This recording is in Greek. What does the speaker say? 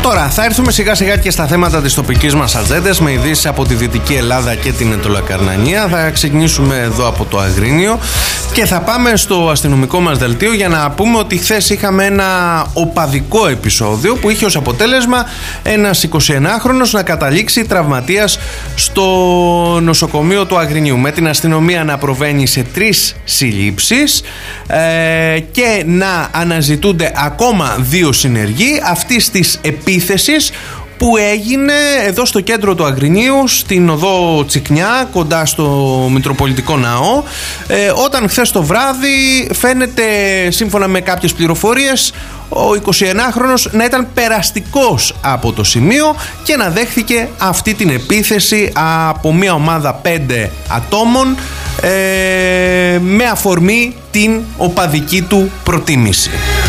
Τώρα θα έρθουμε σιγά σιγά και στα θέματα της τοπικής μας ατζέντας, με ειδήσεις από τη Δυτική Ελλάδα και την Αιτωλακαρνανία. Θα ξεκινήσουμε εδώ από το Αγρίνιο και θα πάμε στο αστυνομικό μας δελτίο για να πούμε ότι χθες είχαμε ένα οπαδικό επεισόδιο που είχε ως αποτέλεσμα ένας 21χρονος να καταλήξει τραυματίας στο νοσοκομείο του Αγρινίου, με την αστυνομία να προβαίνει σε 3 συλλήψεις και να αναζητούνται ακόμα 2 συνεργοί αυτής της επίθεσης που έγινε εδώ στο κέντρο του Αγρινίου, στην οδό Τσικνιά, κοντά στο Μητροπολιτικό Ναό, όταν χθες το βράδυ φαίνεται, σύμφωνα με κάποιες πληροφορίες, ο 21χρονος να ήταν περαστικός από το σημείο και να δέχθηκε αυτή την επίθεση από μια ομάδα 5 ατόμων με αφορμή την οπαδική του προτίμηση.